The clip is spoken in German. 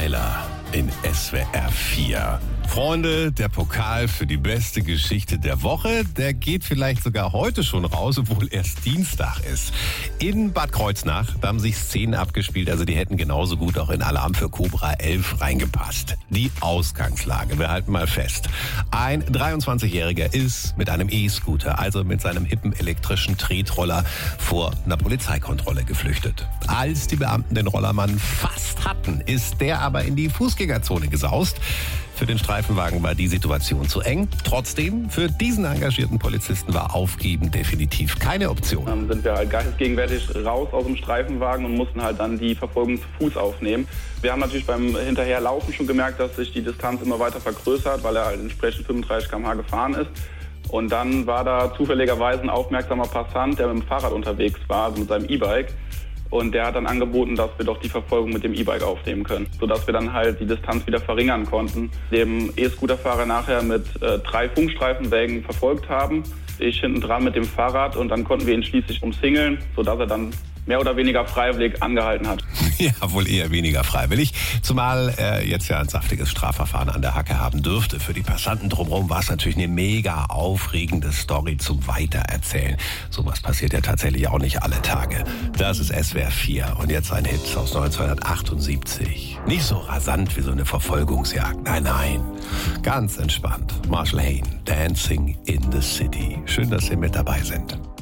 Weiler in SWR 4. Freunde, der Pokal für die beste Geschichte der Woche, der geht vielleicht sogar heute schon raus, obwohl erst Dienstag ist. In Bad Kreuznach, da haben sich Szenen abgespielt, also die hätten genauso gut auch in Alarm für Cobra 11 reingepasst. Die Ausgangslage, wir halten mal fest. Ein 23-Jähriger ist mit einem E-Scooter, also mit seinem hippen elektrischen Tretroller, vor einer Polizeikontrolle geflüchtet. Als die Beamten den Rollermann fast hatten, ist der aber in die Fußgängerzone gesaust. Für den Streifenwagen war die Situation zu eng. Trotzdem, für diesen engagierten Polizisten war Aufgeben definitiv keine Option. Dann sind wir halt geistesgegenwärtig raus aus dem Streifenwagen und mussten halt dann die Verfolgung zu Fuß aufnehmen. Wir haben natürlich beim Hinterherlaufen schon gemerkt, dass sich die Distanz immer weiter vergrößert, weil er halt entsprechend 35 km/h gefahren ist. Und dann war da zufälligerweise ein aufmerksamer Passant, der mit dem Fahrrad unterwegs war, also mit seinem E-Bike. Und der hat dann angeboten, dass wir doch die Verfolgung mit dem E-Bike aufnehmen können, sodass wir dann halt die Distanz wieder verringern konnten. Dem E-Scooter-Fahrer nachher mit 3 Funkstreifenwägen verfolgt haben. Ich hinten dran mit dem Fahrrad und dann konnten wir ihn schließlich umzingeln, sodass er dann mehr oder weniger freiwillig angehalten hat. Ja, wohl eher weniger freiwillig, zumal er jetzt ja ein saftiges Strafverfahren an der Hacke haben dürfte. Für die Passanten drumherum war es natürlich eine mega aufregende Story zum Weitererzählen. Sowas passiert ja tatsächlich auch nicht alle Tage. Das ist SWR 4 und jetzt ein Hit aus 1978. Nicht so rasant wie so eine Verfolgungsjagd, nein. Ganz entspannt. Marshall Hayne, Dancing in the City. Schön, dass Sie mit dabei sind.